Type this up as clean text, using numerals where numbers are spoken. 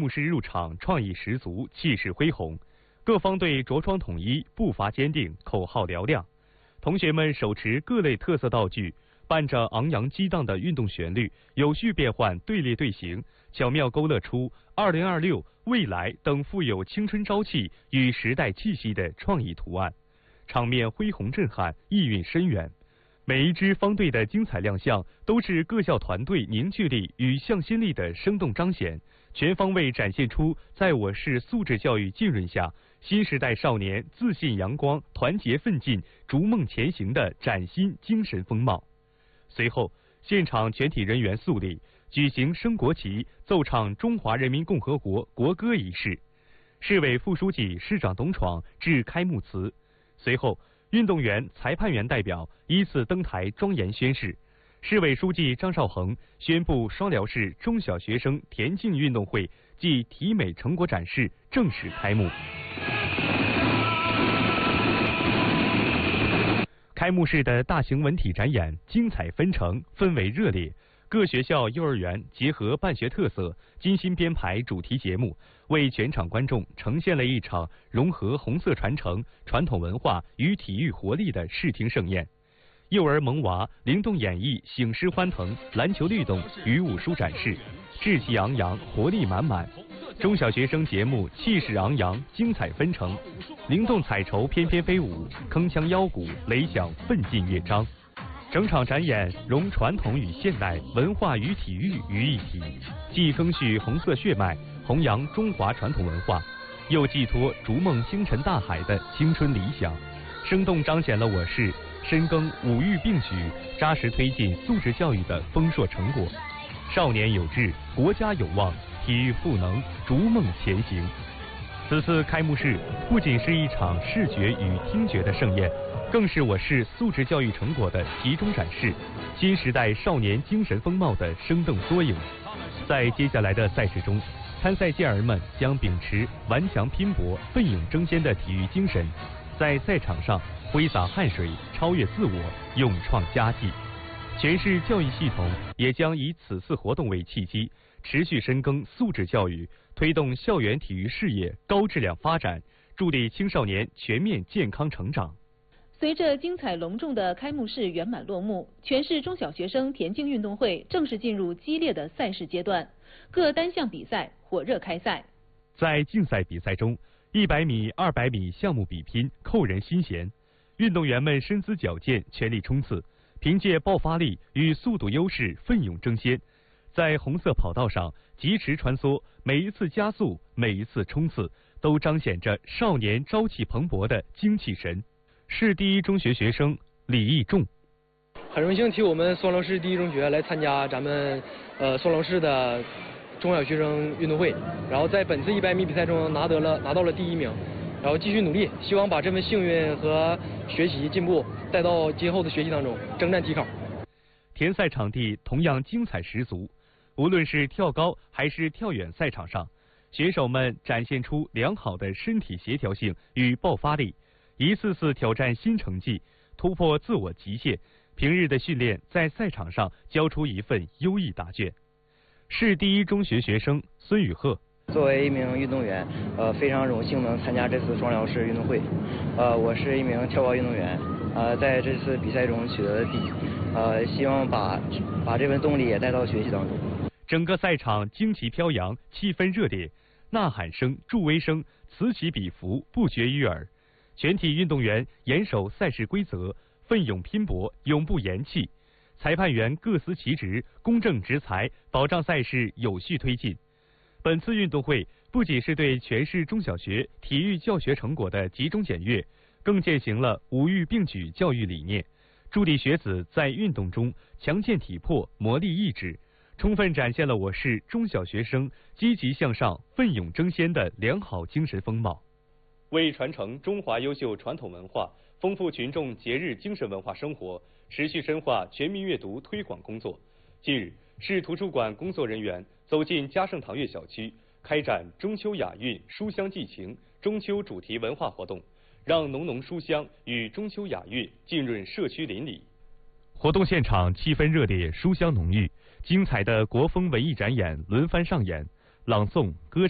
幕式入场，创意十足，气势恢宏。各方队着装统一，步伐坚定，口号嘹亮。同学们手持各类特色道具，伴着昂扬激荡的运动旋律，有序变换队列队形，巧妙勾勒出2026、未来等富有青春朝气与时代气息的创意图案，场面恢宏震撼，意蕴深远。每一支方队的精彩亮相，都是各校团队凝聚力与向心力的生动彰显，全方位展现出在我市素质教育浸润下，新时代少年自信阳光、团结奋进、逐梦前行的崭新精神风貌。随后，现场全体人员肃立，举行升国旗、奏唱中华人民共和国国歌仪式。市委副书记、市长董闯致开幕词。随后，运动员、裁判员代表依次登台庄严宣誓。市委书记张绍恒宣布双辽市中小学生田径运动会暨体美成果展示正式开幕。开幕式的大型文体展演精彩纷呈，氛围热烈。各学校幼儿园结合办学特色，精心编排主题节目，为全场观众呈现了一场融合红色传承、传统文化与体育活力的视听盛宴。幼儿萌娃灵动演绎醒狮欢腾、篮球律动与武术展示，志气昂扬，活力满满。中小学生节目气势昂扬，精彩纷呈，灵动彩绸翩翩飞舞，铿锵腰鼓，擂响奋进乐章。整场展演融传统与现代、文化与体育于一体，既赓续红色血脉，弘扬中华传统文化，又寄托逐梦星辰大海的青春理想，生动彰显了我市深耕五育并举、扎实推进素质教育的丰硕成果。少年有志，国家有望，体育赋能，逐梦前行。此次开幕式不仅是一场视觉与听觉的盛宴，更是我市素质教育成果的集中展示，新时代少年精神风貌的生动缩影。在接下来的赛事中，参赛健儿们将秉持顽强拼搏、奋勇争先的体育精神，在赛场上挥洒汗水，超越自我，勇创佳绩。全市教育系统也将以此次活动为契机，持续深耕素质教育，推动校园体育事业高质量发展，助力青少年全面健康成长。 随着精彩隆重的开幕式圆满落幕，全市中小学生田径运动会正式进入激烈的赛事阶段，各单项比赛火热开赛。 在竞赛比赛中，100米、200米项目比拼扣人心弦，运动员们身姿矫健，全力冲刺，凭借爆发力与速度优势奋勇争先，在红色跑道上疾驰穿梭，每一次加速，每一次冲刺，都彰显着少年朝气蓬勃的精气神。市第一中学学生李义仲： 很荣幸替我们双辽市第一中学来参加咱们双辽市的中小学生运动会，然后在本次100米比赛中拿到了第1名，然后继续努力，希望把这份幸运和学习进步带到今后的学习当中，征战体考。 田赛场地同样精彩十足，无论是跳高还是跳远赛场上，选手们展现出良好的身体协调性与爆发力，一次次挑战新成绩，突破自我极限。平日的训练在赛场上交出一份优异答卷。市第一中学学生孙宇鹤： 作为一名运动员，非常荣幸能参加这次双辽市运动会。我是一名跳高运动员，在这次比赛中取得了第一，希望把这份动力也带到学习当中。 整个赛场旌旗飘扬，气氛热烈，呐喊声、助威声此起彼伏，不绝于耳。全体运动员严守赛事规则，奋勇拼搏，永不言弃。裁判员各司其职，公正执裁，保障赛事有序推进。本次运动会不仅是对全市中小学体育教学成果的集中检阅，更践行了五育并举教育理念，助力学子在运动中强健体魄，磨砺意志，充分展现了我市中小学生积极向上、奋勇争先的良好精神风貌。为传承中华优秀传统文化，丰富群众节日精神文化生活，持续深化全民阅读推广工作，近日，市图书馆工作人员走进嘉盛堂悦小区，开展中秋雅韵书香寄情中秋主题文化活动，让浓浓书香与中秋雅韵浸润社区邻里。活动现场气氛热烈，书香浓郁，精彩的国风文艺展演轮番上演，朗诵、歌唱。